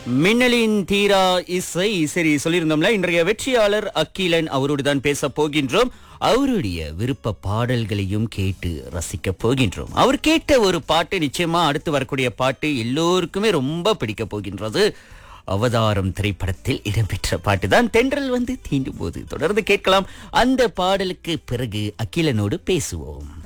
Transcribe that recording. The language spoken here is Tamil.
மின்னலின் தீரா இசை சரி சொல்லியிருந்தோம்ல இன்றைய வெற்றியாளர் அகிலன் அவரோடு தான் பேச போகின்றோம். அவருடைய விருப்ப பாடல்களையும் கேட்டு ரசிக்க போகின்றோம். அவர் கேட்ட ஒரு பாட்டு நிச்சயமா அடுத்து வரக்கூடிய பாட்டு எல்லோருக்குமே ரொம்ப பிடிக்க போகின்றது. அவதாரம் திரைப்படத்தில் இடம்பெற்ற பாட்டு தான் தென்றல் வந்து தீண்டும் போது. தொடர்ந்து கேட்கலாம். அந்த பாடலுக்கு பிறகு அகிலனோடு பேசுவோம்.